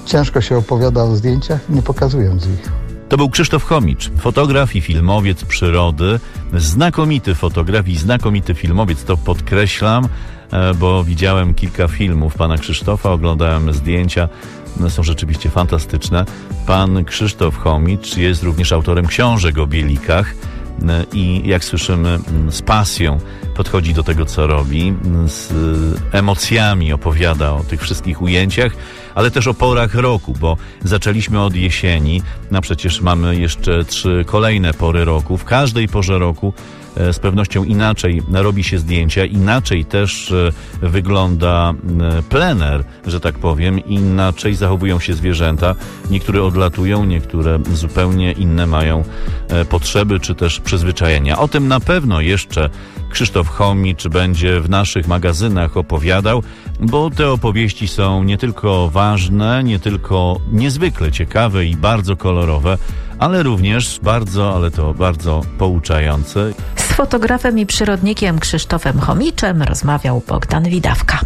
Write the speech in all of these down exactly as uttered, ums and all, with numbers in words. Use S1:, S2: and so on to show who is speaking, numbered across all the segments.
S1: ciężko się opowiada o zdjęciach, nie pokazując ich.
S2: To był Krzysztof Chomicz, fotograf i filmowiec przyrody, znakomity fotograf i znakomity filmowiec, to podkreślam, bo widziałem kilka filmów pana Krzysztofa, oglądałem zdjęcia, no są rzeczywiście fantastyczne. Pan Krzysztof Chomicz jest również autorem książek o bielikach i jak słyszymy, z pasją podchodzi do tego, co robi, z emocjami opowiada o tych wszystkich ujęciach, ale też o porach roku, bo zaczęliśmy od jesieni, a przecież mamy jeszcze trzy kolejne pory roku. W każdej porze roku z pewnością inaczej robi się zdjęcia, inaczej też wygląda plener, że tak powiem, inaczej zachowują się zwierzęta. Niektóre odlatują, niektóre zupełnie inne mają potrzeby czy też przyzwyczajenia. O tym na pewno jeszcze Krzysztof Chomicz będzie w naszych magazynach opowiadał, bo te opowieści są nie tylko ważne, nie tylko niezwykle ciekawe i bardzo kolorowe, ale również bardzo, ale to bardzo pouczające.
S3: Z fotografem i przyrodnikiem Krzysztofem Chomiczem rozmawiał Bogdan Widawka.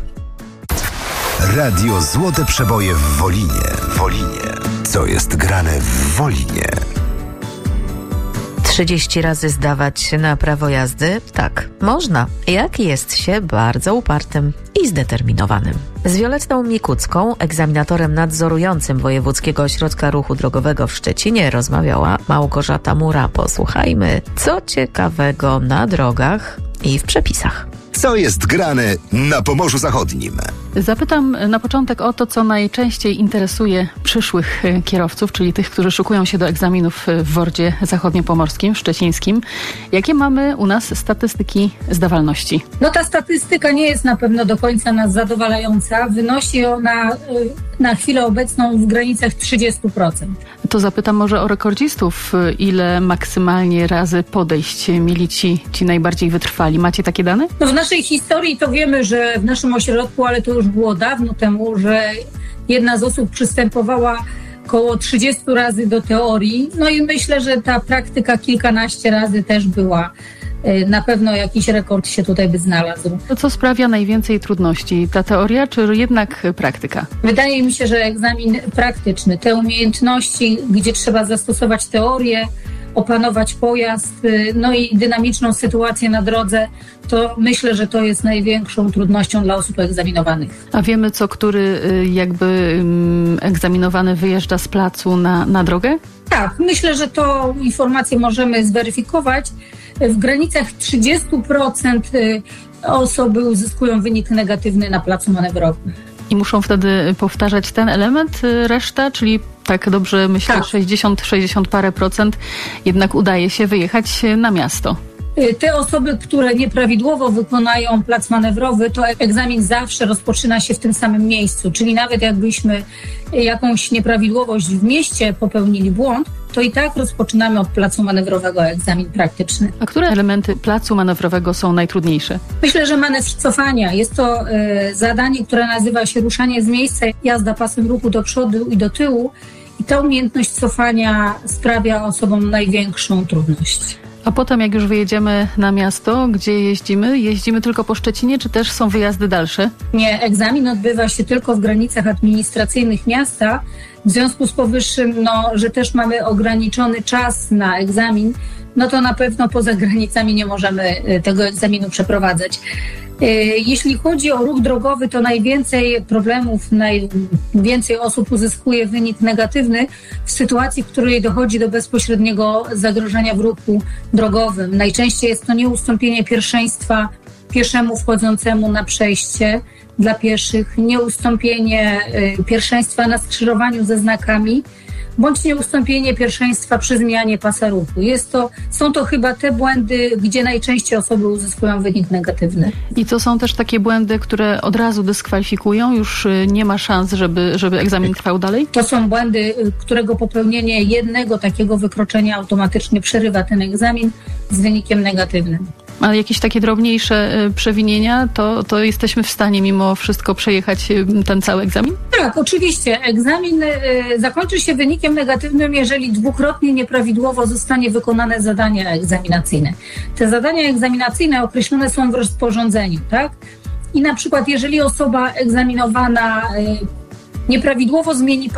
S4: Radio Złote Przeboje w Wolinie. Wolinie. Co jest grane w Wolinie?
S3: trzydzieści razy zdawać się na prawo jazdy? Tak, można, jak jest się bardzo upartym i zdeterminowanym. Z Violettą Mikucką, egzaminatorem nadzorującym Wojewódzkiego Ośrodka Ruchu Drogowego w Szczecinie, rozmawiała Małgorzata Mura. Posłuchajmy, co ciekawego na drogach i w przepisach.
S4: Co jest grane na Pomorzu Zachodnim?
S5: Zapytam na początek o to, co najczęściej interesuje przyszłych kierowców, czyli tych, którzy szykują się do egzaminów w Wordzie Zachodniopomorskim, szczecińskim. Jakie mamy u nas statystyki zdawalności?
S6: No ta statystyka nie jest na pewno do końca nas zadowalająca. Wynosi ona na chwilę obecną w granicach trzydzieści procent.
S5: To zapytam może o rekordzistów. Ile maksymalnie razy podejść mieli ci, ci najbardziej wytrwali? Macie takie dane?
S6: No w naszej historii to wiemy, że w naszym ośrodku, ale to już było dawno temu, że jedna z osób przystępowała około trzydzieści razy do teorii. No i myślę, że ta praktyka kilkanaście razy też była. Na pewno jakiś rekord się tutaj by znalazł.
S5: To co sprawia najwięcej trudności? Ta teoria czy jednak praktyka?
S6: Wydaje mi się, że egzamin praktyczny, te umiejętności, gdzie trzeba zastosować teorię, opanować pojazd, no i dynamiczną sytuację na drodze, to myślę, że to jest największą trudnością dla osób egzaminowanych.
S5: A wiemy, co który jakby egzaminowany wyjeżdża z placu na, na drogę?
S6: Tak, myślę, że to informację możemy zweryfikować. W granicach trzydzieści procent osoby uzyskują wynik negatywny na placu manewrowym.
S5: I muszą wtedy powtarzać ten element, reszta, czyli tak dobrze myślę, tak. sześćdziesiąt, sześćdziesiąt parę procent jednak udaje się wyjechać na miasto.
S6: Te osoby, które nieprawidłowo wykonają plac manewrowy, to egzamin zawsze rozpoczyna się w tym samym miejscu, czyli nawet jakbyśmy jakąś nieprawidłowość w mieście popełnili błąd, to i tak rozpoczynamy od placu manewrowego egzamin praktyczny.
S5: A które elementy placu manewrowego są najtrudniejsze?
S6: Myślę, że manewr cofania. Jest to y, zadanie, które nazywa się ruszanie z miejsca, jazda pasem ruchu do przodu i do tyłu i ta umiejętność cofania sprawia osobom największą trudność.
S5: A potem jak już wyjedziemy na miasto, gdzie jeździmy? Jeździmy tylko po Szczecinie, czy też są wyjazdy dalsze?
S6: Nie, egzamin odbywa się tylko w granicach administracyjnych miasta. W związku z powyższym, no, że też mamy ograniczony czas na egzamin, no to na pewno poza granicami nie możemy tego egzaminu przeprowadzać. Jeśli chodzi o ruch drogowy, to najwięcej problemów, najwięcej osób uzyskuje wynik negatywny w sytuacji, w której dochodzi do bezpośredniego zagrożenia w ruchu drogowym. Najczęściej jest to nieustąpienie pierwszeństwa pieszemu wchodzącemu na przejście dla pieszych, nieustąpienie pierwszeństwa na skrzyżowaniu ze znakami, bądź nieustąpienie pierwszeństwa przy zmianie pasa ruchu. Jest to, są to chyba te błędy, gdzie najczęściej osoby uzyskują wynik negatywny.
S5: I to są też takie błędy, które od razu dyskwalifikują? Już nie ma szans, żeby, żeby egzamin trwał dalej?
S6: To są błędy, którego popełnienie jednego takiego wykroczenia automatycznie przerywa ten egzamin z wynikiem negatywnym.
S5: A jakieś takie drobniejsze przewinienia, to, to jesteśmy w stanie mimo wszystko przejechać ten cały egzamin?
S6: Tak, oczywiście. Egzamin zakończy się wynikiem negatywnym, jeżeli dwukrotnie nieprawidłowo zostanie wykonane zadania egzaminacyjne. Te zadania egzaminacyjne określone są w rozporządzeniu, tak? I na przykład jeżeli osoba egzaminowana nieprawidłowo zmieni